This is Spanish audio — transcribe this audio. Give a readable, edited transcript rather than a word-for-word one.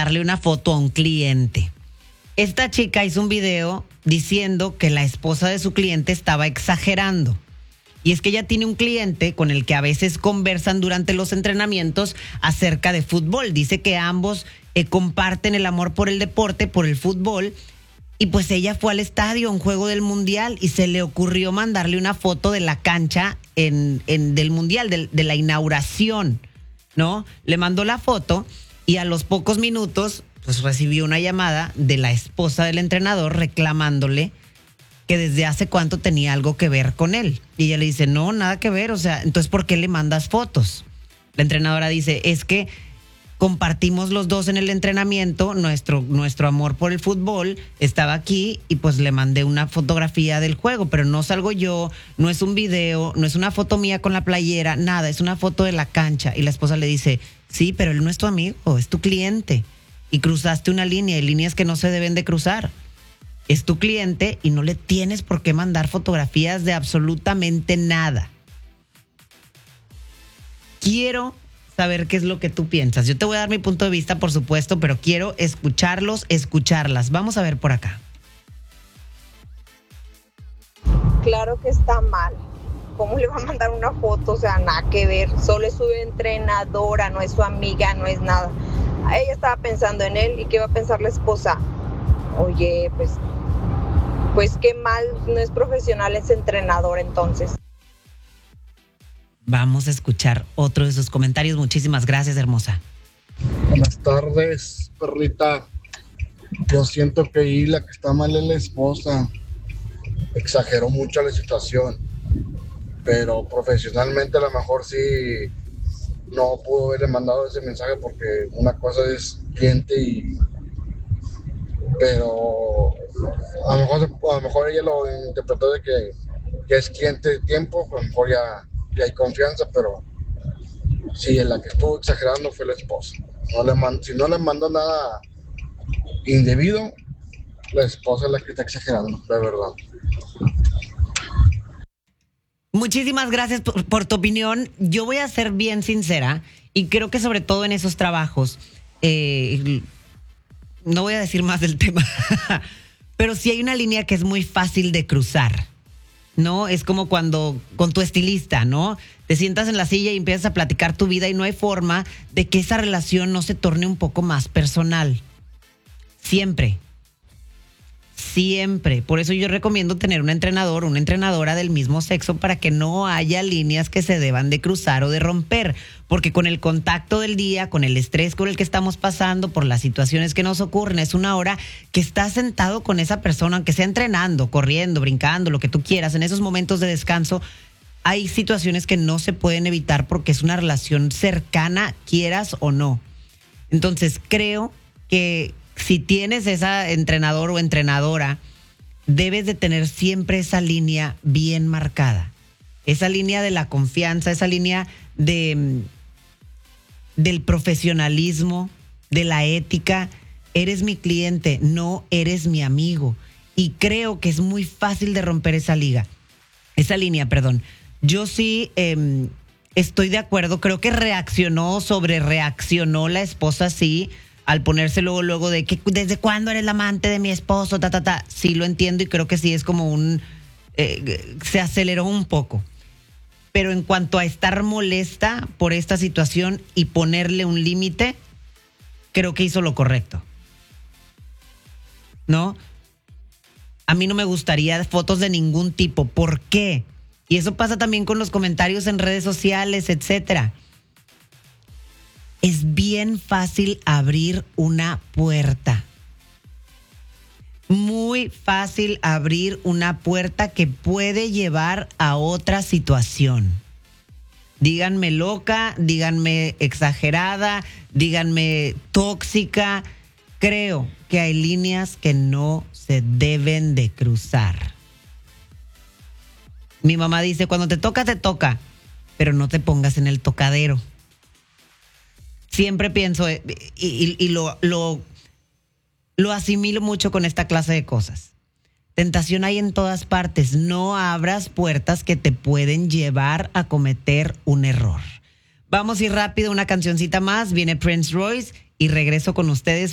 mandarle una foto a un cliente. Esta chica hizo un video diciendo que la esposa de su cliente estaba exagerando. Y es que ella tiene un cliente con el que a veces conversan durante los entrenamientos acerca de fútbol. Dice que ambos comparten el amor por el deporte, por el fútbol. Y pues ella fue al estadio, a un juego del Mundial, y se le ocurrió mandarle una foto de la cancha del Mundial, de la inauguración, ¿no? Le mandó la foto y a los pocos minutos pues recibió una llamada de la esposa del entrenador reclamándole que desde hace cuánto tenía algo que ver con él. Y ella le dice, no, nada que ver, o sea, entonces ¿por qué le mandas fotos? La entrenadora dice, es que compartimos los dos en el entrenamiento, nuestro amor por el fútbol estaba aquí y pues le mandé una fotografía del juego, pero no salgo yo, no es un video, no es una foto mía con la playera, nada, es una foto de la cancha. Y la esposa le dice, sí, pero él no es tu amigo, es tu cliente. Y cruzaste una línea, y líneas que no se deben de cruzar. Es tu cliente y no le tienes por qué mandar fotografías de absolutamente nada. Quiero saber qué es lo que tú piensas. Yo te voy a dar mi punto de vista, por supuesto, pero quiero escucharlas. Vamos a ver por acá. Claro que está mal. ¿Cómo le va a mandar una foto? O sea, nada que ver. Solo es su entrenadora, no es su amiga, no es nada. Ella estaba pensando en él, ¿y qué va a pensar la esposa? Oye, pues qué mal, no es profesional, es entrenador entonces. Vamos a escuchar otro de sus comentarios. Muchísimas gracias, hermosa. Buenas tardes, perrita. Yo siento que ahí la que está mal es la esposa. Exageró mucho la situación, pero profesionalmente a lo mejor sí no pudo haberle mandado ese mensaje, porque una cosa es cliente pero a lo mejor ella lo interpretó de que es cliente de tiempo, a lo mejor ya hay confianza, pero sí, la que estuvo exagerando fue la esposa. Si no le mandó nada indebido, la esposa es la que está exagerando, de verdad. Muchísimas gracias por tu opinión. Yo voy a ser bien sincera y creo que sobre todo en esos trabajos, no voy a decir más del tema, pero sí hay una línea que es muy fácil de cruzar, ¿no? Es como cuando con tu estilista, ¿no? Te sientas en la silla y empiezas a platicar tu vida y no hay forma de que esa relación no se torne un poco más personal. Siempre. Por eso yo recomiendo tener un entrenador, una entrenadora del mismo sexo, para que no haya líneas que se deban de cruzar o de romper. Porque con el contacto del día, con el estrés con el que estamos pasando, por las situaciones que nos ocurren, es una hora que estás sentado con esa persona, aunque sea entrenando, corriendo, brincando, lo que tú quieras. En esos momentos de descanso hay situaciones que no se pueden evitar porque es una relación cercana, quieras o no. Entonces creo que si tienes esa entrenador o entrenadora, debes de tener siempre esa línea bien marcada. Esa línea de la confianza, esa línea del profesionalismo, de la ética. Eres mi cliente, no eres mi amigo. Y creo que es muy fácil de romper esa línea. Yo sí estoy de acuerdo. Creo que sobrereaccionó la esposa, sí, al ponerse luego de que ¿desde cuándo eres la amante de mi esposo? Sí, lo entiendo y creo que sí es como se aceleró un poco. Pero en cuanto a estar molesta por esta situación y ponerle un límite, creo que hizo lo correcto. ¿No? A mí no me gustaría fotos de ningún tipo. ¿Por qué? Y eso pasa también con los comentarios en redes sociales, etcétera. Es bien fácil abrir una puerta. Muy fácil abrir una puerta que puede llevar a otra situación. Díganme loca, díganme exagerada, díganme tóxica. Creo que hay líneas que no se deben de cruzar. Mi mamá dice, cuando te toca, pero no te pongas en el tocadero. Siempre pienso y lo asimilo mucho con esta clase de cosas. Tentación hay en todas partes. No abras puertas que te pueden llevar a cometer un error. Vamos a ir rápido, una cancioncita más. Viene Prince Royce y regreso con ustedes